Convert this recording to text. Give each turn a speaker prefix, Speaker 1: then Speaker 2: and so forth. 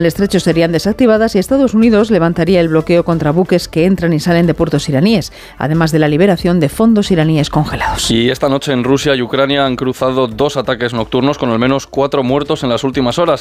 Speaker 1: el estrecho serían desactivadas y Estados Unidos levantaría el bloqueo contra buques que entran y salen de puertos iraníes, además de la liberación de fondos iraníes congelados.
Speaker 2: Y esta noche en Rusia y Ucrania han cruzado 2 ataques nocturnos con al menos 4 muertos en las últimas horas.